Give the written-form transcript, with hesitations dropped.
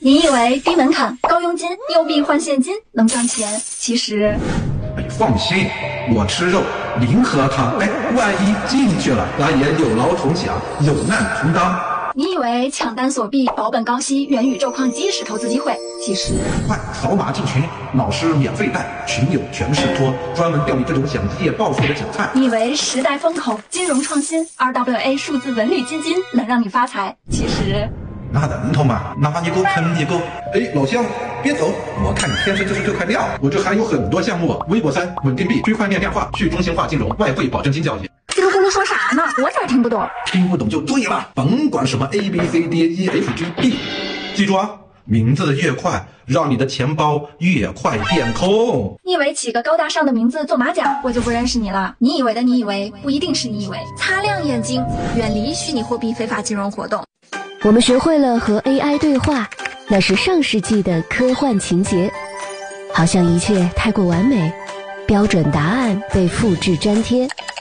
你以为低门槛、高佣金、有币换现金能赚钱？其实， 哎，放心，我吃肉，零喝汤。哎，万一进去了，咱也有劳同享，有难同当。 你以为抢单锁币、保本高息、元宇宙矿机是投资机会？其实， 快扫码进群，老师免费带，群友全是托，专门钓你这种想一夜暴富的韭菜。 你以为时代风口、金融创新、RWA 数字文旅基金能让你发财？其实。 那能头吗？拿你够坑你够！哎，老乡，别走！我看你天生就是这块料。我这还有很多项目：微博3、稳定币、区块链量化、去中心化金融、外汇保证金交易。 叽里咕噜说啥呢？我咋听不懂？ 听不懂就对了，甭管什么 ABCDEFGB， 记住啊，名字越快，让你的钱包越快变空。 你以为起个高大上的名字做马甲，我就不认识你了？你以为的你以为，不一定是你以为。擦亮眼睛，远离虚拟货币非法金融活动。 我们学会了和 AI 对话，那是上世纪的科幻情节，好像一切太过完美，标准答案被复制粘贴。